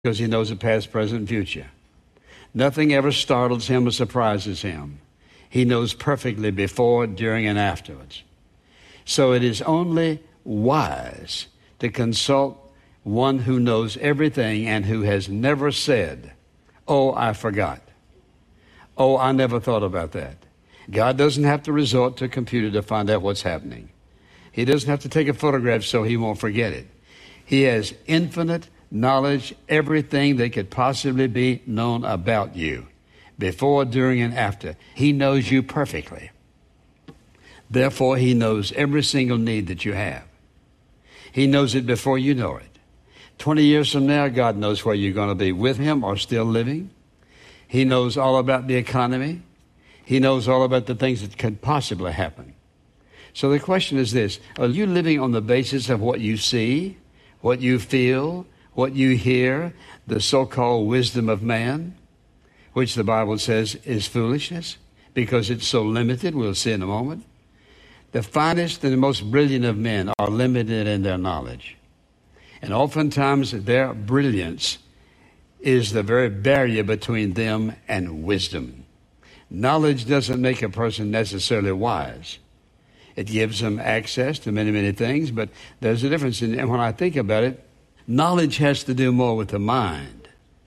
because he knows the past, present, and future. Nothing ever startles him or surprises him. He knows perfectly before, during, and afterwards. So it is only wise to consult one who knows everything and who has never said, "Oh, I forgot. Oh, I never thought about that." God doesn't have to resort to a computer to find out what's happening. He doesn't have to take a photograph so he won't forget it. He has infinite knowledge, everything that could possibly be known about you, before, during, and after. He knows you perfectly. Therefore, he knows every single need that you have. He knows it before you know it. 20 years from now, God knows where you're going to be, with him or still living. He knows all about the economy. He knows all about the things that could possibly happen. So the question is this: are you living on the basis of what you see, what you feel, what you hear, the so-called wisdom of man, which the Bible says is foolishness because it's so limited? We'll see in a moment. The finest and the most brilliant of men are limited in their knowledge. And oftentimes their brilliance is the very barrier between them and wisdom. Knowledge doesn't make a person necessarily wise. It gives them access to many, many things, but there's a difference. And when I think about it, knowledge has to do more with the mind.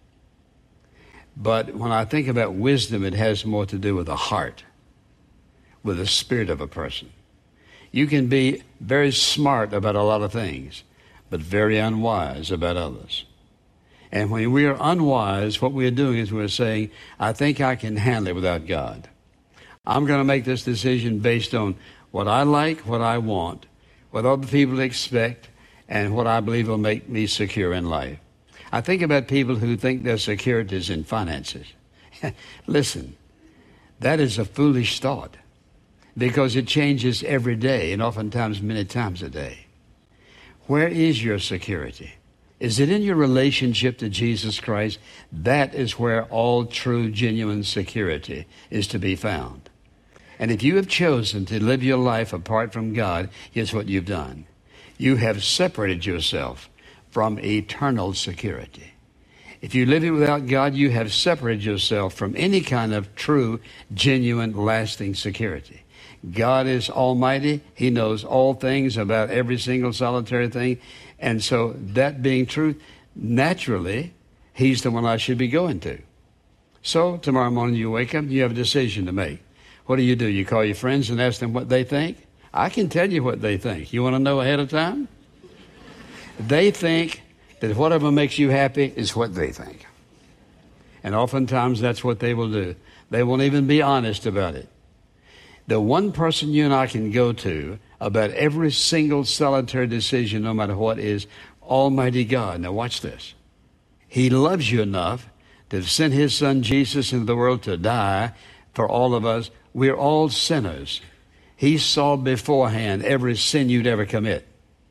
But when I think about wisdom, it has more to do with the heart, with the spirit of a person. You can be very smart about a lot of things, but very unwise about others. And when we are unwise, what we're doing is we're saying, I think I can handle it without God. I'm going to make this decision based on what I like, what I want, what other people expect, and what I believe will make me secure in life. I think about people who think their security is in finances. Listen, that is a foolish thought because it changes every day and oftentimes many times a day. Where is your security? Is it in your relationship to Jesus Christ? That is where all true, genuine security is to be found. And if you have chosen to live your life apart from God, here's what you've done. You have separated yourself from eternal security. If you live it without God, you have separated yourself from any kind of true, genuine, lasting security. God is almighty. He knows all things about every single solitary thing. And so that being true, naturally, he's the one I should be going to. So tomorrow morning you wake up, you have a decision to make. What do? You call your friends and ask them what they think? I can tell you what they think. You want to know ahead of time? They think that whatever makes you happy is what they think. And oftentimes that's what they will do. They won't even be honest about it. The one person you and I can go to about every single solitary decision, no matter what, is Almighty God. Now watch this. He loves you enough to send his son Jesus into the world to die for all of us. We're all sinners. He saw beforehand every sin you'd ever commit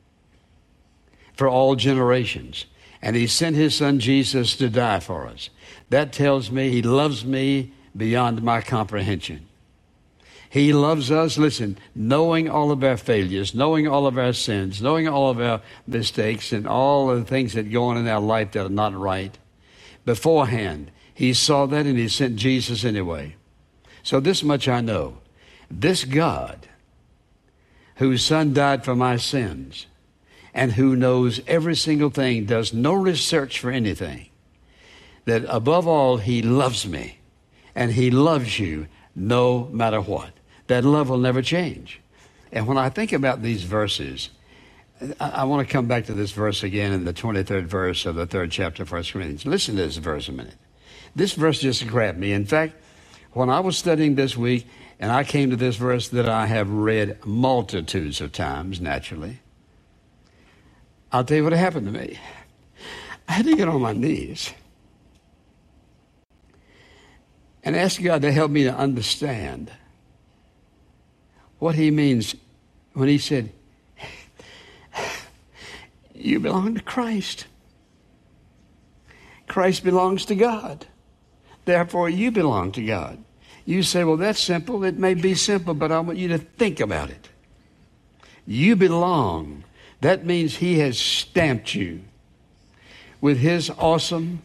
for all generations. And he sent his son Jesus to die for us. That tells me he loves me beyond my comprehension. He loves us, listen, knowing all of our failures, knowing all of our sins, knowing all of our mistakes and all of the things that go on in our life that are not right. Beforehand, he saw that and he sent Jesus anyway. So this much I know. This God, whose son died for my sins and who knows every single thing, does no research for anything, that above all, he loves me and he loves you no matter what. That love will never change. And when I think about these verses, I want to come back to this verse again in the 23rd verse of the 3rd chapter of 1 Corinthians. Listen to this verse a minute. This verse just grabbed me. In fact, when I was studying this week, and I came to this verse that I have read multitudes of times, naturally, I'll tell you what happened to me. I had to get on my knees and ask God to help me to understand what he means when he said, you belong to Christ. Christ belongs to God. Therefore, you belong to God. You say, well, that's simple. It may be simple, but I want you to think about it. You belong. That means he has stamped you with his awesome